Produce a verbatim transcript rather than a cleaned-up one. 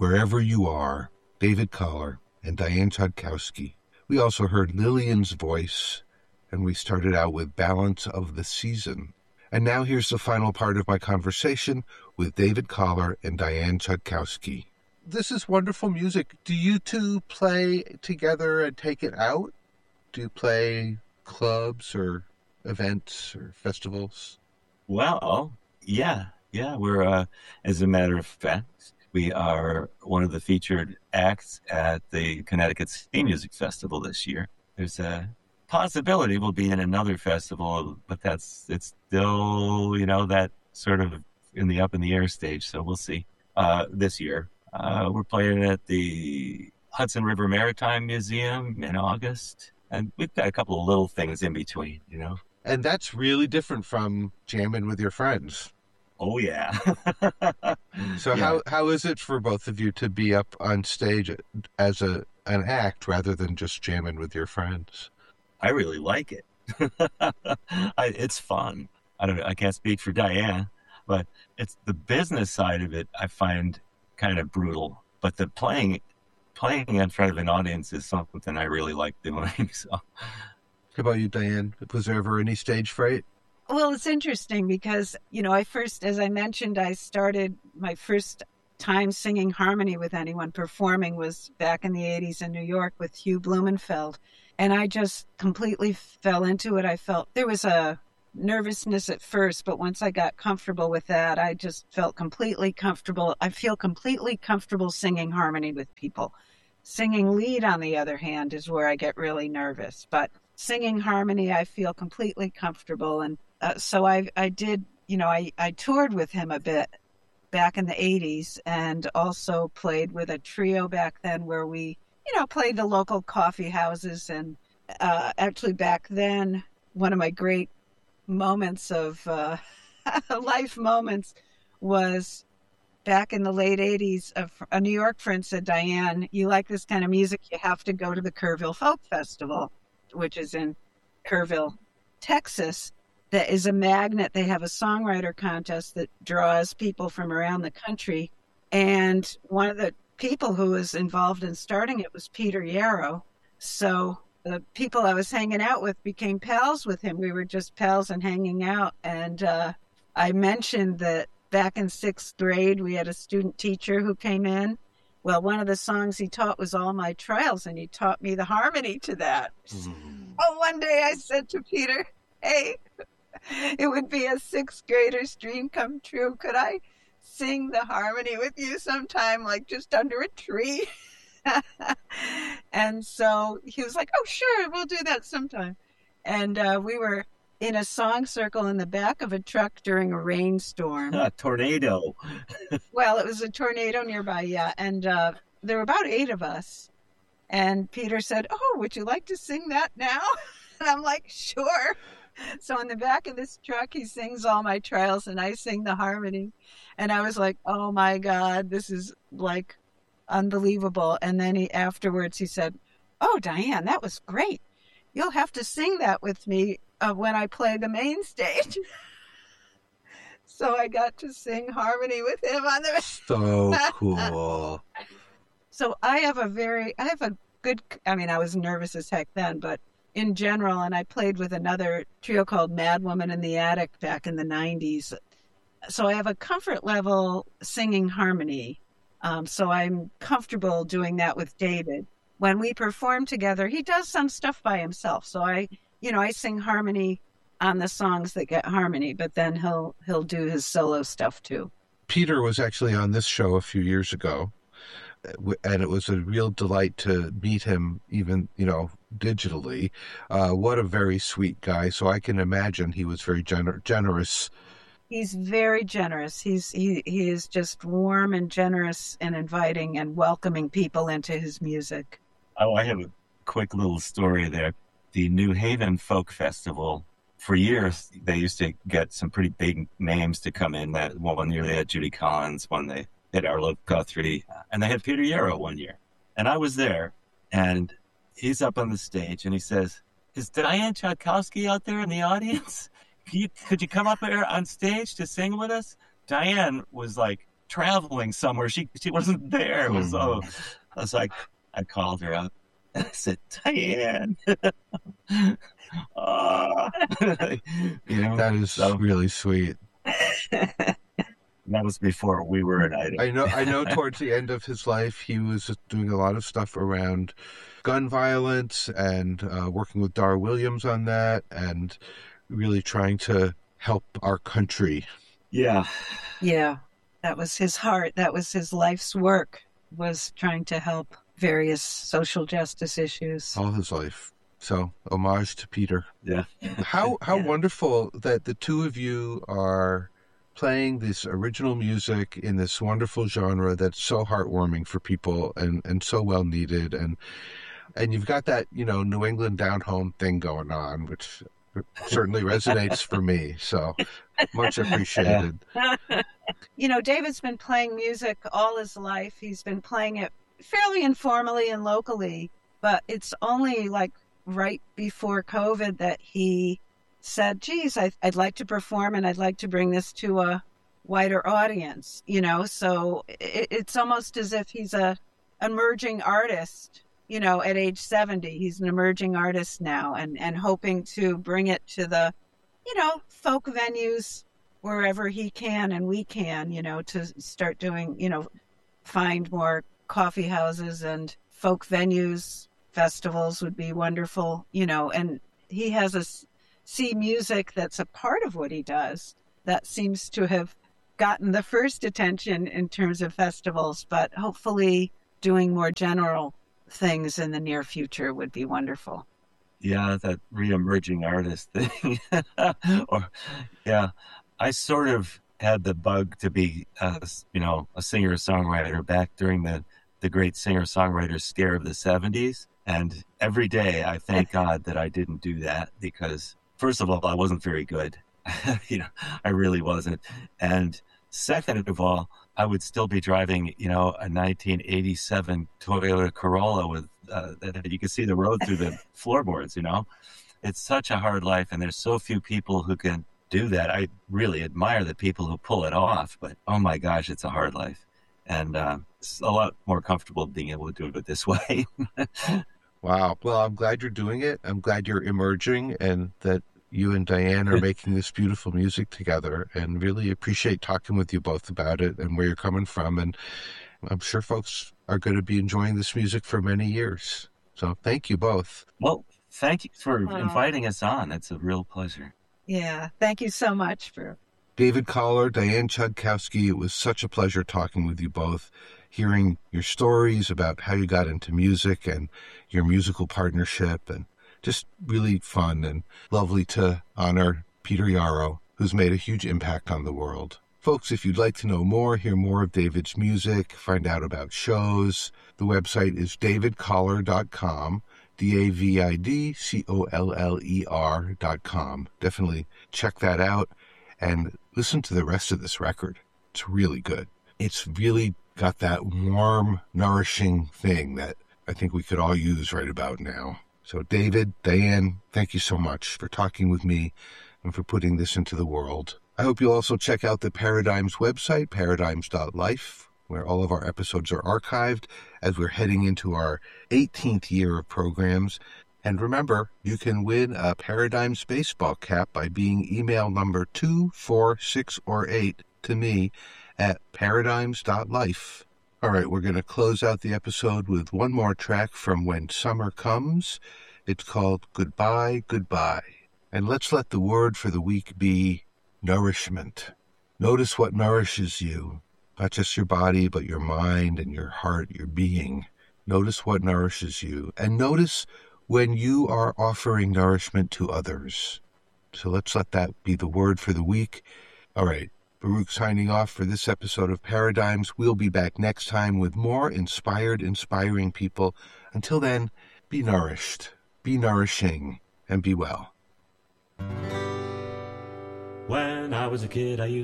Wherever You Are, David Kahler and Diane Chodkowski. We also heard Lillian's Voice, and we started out with Balance of the Season. And now here's the final part of my conversation with David Kahler and Diane Chodkowski. This is wonderful music. Do you two play together and take it out? Do you play clubs or events or festivals? Well, yeah, yeah. We're, uh, as a matter of fact, we are one of the featured acts at the Connecticut City Music Festival this year. There's a possibility we'll be in another festival, but that's it's still, you know, that sort of in the up in the air stage. So we'll see. Uh, this year, uh, we're playing at the Hudson River Maritime Museum in August, and we've got a couple of little things in between, you know. And that's really different from jamming with your friends. Oh, yeah. So yeah. how how is it for both of you to be up on stage as a an act rather than just jamming with your friends? I really like it. I, it's fun. I don't. I can't speak for Diane, but it's the business side of it I find kind of brutal. But the playing playing in front of an audience is something I really like doing. So, how about you, Diane? Was there ever any stage fright? Well, it's interesting because, you know, I first, as I mentioned, I started my first time singing harmony with anyone performing was back in the eighties in New York with Hugh Blumenfeld. And I just completely fell into it. I felt there was a nervousness at first, but once I got comfortable with that, I just felt completely comfortable. I feel completely comfortable singing harmony with people. Singing lead, on the other hand, is where I get really nervous. But singing harmony, I feel completely comfortable. And uh, so I I did, you know, I, I toured with him a bit back in the eighties and also played with a trio back then where we, you know, played the local coffee houses. And uh, actually back then, one of my great moments of uh, life moments was back in the late eighties. A, a New York friend said, Diane, you like this kind of music, you have to go to the Kerrville Folk Festival, which is in Kerrville, Texas. That is a magnet. They have a songwriter contest that draws people from around the country. And one of the people who was involved in starting it was Peter Yarrow. So the people I was hanging out with became pals with him. We were just pals and hanging out. And uh, I mentioned that back in sixth grade, we had a student teacher who came in. Well, one of the songs he taught was All My Trials, and he taught me the harmony to that. Mm. Oh, one day I said to Peter, hey, it would be a sixth grader's dream come true. Could I sing the harmony with you sometime, like just under a tree? And so he was like, oh, sure, we'll do that sometime. And uh, we were in a song circle in the back of a truck during a rainstorm. A tornado. Well, it was a tornado nearby, yeah. And uh, there were about eight of us. And Peter said, oh, would you like to sing that now? And I'm like, sure. So in the back of this truck, he sings All My Trials and I sing the harmony. And I was like, oh my God, this is like unbelievable. And then he afterwards, he said, oh, Diane, that was great. You'll have to sing that with me uh, when I play the main stage. So I got to sing harmony with him on the... So cool. So I have a very, I have a good, I mean, I was nervous as heck then, but in general, and I played with another trio called Mad Woman in the Attic back in the nineties. So I have a comfort level singing harmony. Um, so I'm comfortable doing that with David. When we perform together, he does some stuff by himself. So I, you know, I sing harmony on the songs that get harmony, but then he'll he'll do his solo stuff too. Peter was actually on this show a few years ago, and it was a real delight to meet him, even, you know, digitally. Uh, what a very sweet guy. So I can imagine he was very gener- generous. He's very generous. He's he he is just warm and generous and inviting and welcoming people into his music. Oh, I have a quick little story there. The New Haven Folk Festival, for years, they used to get some pretty big names to come in. That one year they had Judy Collins, one they had Arlo Guthrie, and they had Peter Yarrow one year. And I was there, and he's up on the stage, and he says, is Diane Chodkowski out there in the audience? Could you, could you come up here on stage to sing with us? Diane was like traveling somewhere. She she wasn't there. It was so. I was like, I called her up. I said, Diane. oh. you know, That is so, really sweet. That was before we were an item. I know. I know. Towards the end of his life, he was doing a lot of stuff around gun violence and uh, working with Dar Williams on that, and really trying to help our country. Yeah. Yeah. That was his heart. That was his life's work, was trying to help various social justice issues. All his life. So, homage to Peter. Yeah. How how Yeah. wonderful that the two of you are playing this original music in this wonderful genre that's so heartwarming for people and, and so well needed. And and you've got that, you know, New England down home thing going on, which certainly resonates for me. So much appreciated. You know, David's been playing music all his life. He's been playing it fairly informally and locally, but it's only like right before COVID that he said, geez, I, I'd like to perform and I'd like to bring this to a wider audience, you know, so it, it's almost as if he's a emerging artist, you know, at age seventy. He's an emerging artist now and, and hoping to bring it to the, you know, folk venues wherever he can and we can, you know, to start doing, you know, find more coffee houses and folk venues. Festivals would be wonderful, you know, and he has a see music that's a part of what he does that seems to have gotten the first attention in terms of festivals, but hopefully doing more general things in the near future would be wonderful. Yeah, that re-emerging artist thing. or, yeah, I sort of had the bug to be, uh, you know, a singer-songwriter back during the, the great singer-songwriter scare of the seventies. And every day I thank God that I didn't do that because, first of all, I wasn't very good. you know, I really wasn't. And second of all, I would still be driving, you know, a nineteen eighty-seven Toyota Corolla with, uh, that you can see the road through the floorboards, you know. It's such a hard life, and there's so few people who can do that. I really admire the people who pull it off, but oh my gosh, it's a hard life. And uh, it's a lot more comfortable being able to do it this way. Wow. Well, I'm glad you're doing it. I'm glad you're emerging and that you and Diane are making this beautiful music together, and really appreciate talking with you both about it and where you're coming from. And I'm sure folks are going to be enjoying this music for many years. So thank you both. Well, thank you for Oh. inviting us on. It's a real pleasure. Yeah. Thank you so much for David Collar, Diane Chudkowsky, it was such a pleasure talking with you both, hearing your stories about how you got into music and your musical partnership, and just really fun and lovely to honor Peter Yarrow, who's made a huge impact on the world. Folks, if you'd like to know more, hear more of David's music, find out about shows, the website is david collar dot com, D A V I D C O L L E R dot com. Definitely check that out and listen to the rest of this record. It's really good. It's really got that warm, nourishing thing that I think we could all use right about now. So David, Diane, thank you so much for talking with me and for putting this into the world. I hope you'll also check out the Paradigms website, paradigms dot life, where all of our episodes are archived as we're heading into our eighteenth year of programs. And remember, you can win a Paradigms baseball cap by being email number two, four, six, or eight to me at paradigms dot life. All right, we're going to close out the episode with one more track from When Summer Comes. It's called Goodbye, Goodbye. And let's let the word for the week be nourishment. Notice what nourishes you, not just your body, but your mind and your heart, your being. Notice what nourishes you, and notice when you are offering nourishment to others. So let's let that be the word for the week. All right, Baruch signing off for this episode of Paradigms. We'll be back next time with more inspired, inspiring people. Until then, be nourished, be nourishing, and be well. When I was a kid, I used